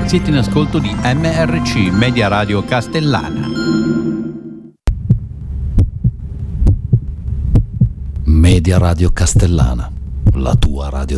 Siete in ascolto di MRC, Media Radio Castellana. Media Radio Castellana, la tua radio